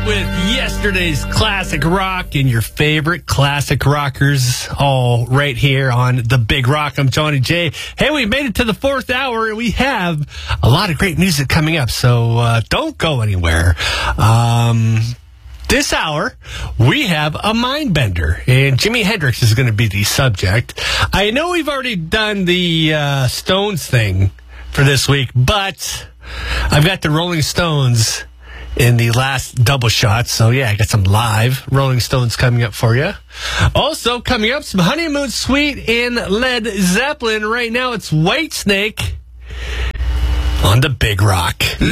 with yesterday's classic rock and your favorite classic rockers, all right here on The Big Rock. I'm Johnny J. Hey, we made it to the fourth hour, and we have a lot of great music coming up, so don't go anywhere. This hour, we have a mind bender, and Jimi Hendrix is going to be the subject. I know we've already done the Stones thing for this week, but I've got the Rolling Stones in the last double shot. So, yeah, I got some live Rolling Stones coming up for you. Also, coming up, some Honeymoon Suite in Led Zeppelin. Right now, it's Whitesnake on The Big Rock.